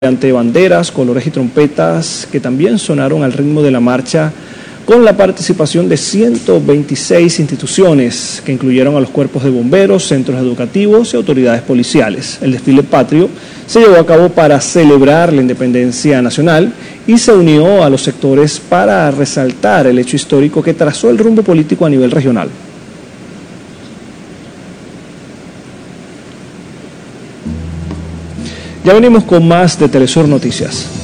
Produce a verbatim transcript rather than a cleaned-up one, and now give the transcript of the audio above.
ante banderas, colores y trompetas que también sonaron al ritmo de la marcha, con la participación de ciento veintiséis instituciones que incluyeron a los cuerpos de bomberos, centros educativos y autoridades policiales. El desfile patrio se llevó a cabo para celebrar la independencia nacional y se unió a los sectores para resaltar el hecho histórico que trazó el rumbo político a nivel regional. Ya venimos con más de Telesur Noticias.